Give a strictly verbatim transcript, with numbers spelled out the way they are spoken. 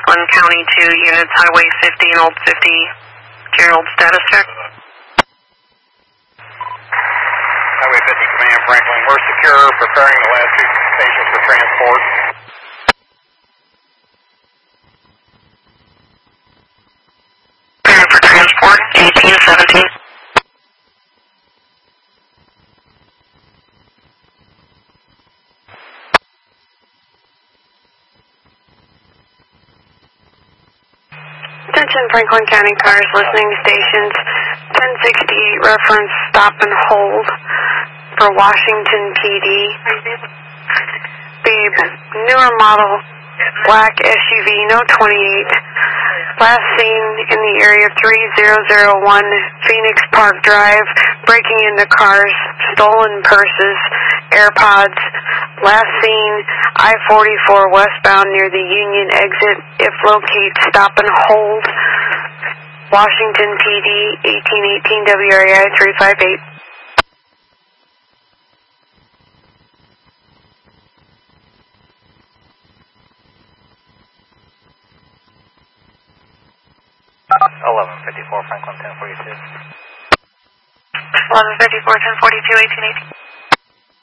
Franklin County two units, Highway fifty and Old fifty, Gerald status check. Highway fifty, Command Franklin, we're secure, preparing the last two stations for transport. Preparing for transport, eighteen seventeen. Attention Franklin County cars, listening stations, ten sixty-eight reference stop and hold for Washington P D. The newer model black S U V, no twenty-eight, last seen in the area three thousand one Phoenix Park Drive, breaking into cars, stolen purses, AirPods. Last seen I forty-four westbound near the Union exit. If locate, stop and hold. Washington P D, eighteen eighteen W R A I three five eight. eleven fifty-four Franklin ten forty-two. eleven fifty-four, ten forty-two, eighteen eighteen.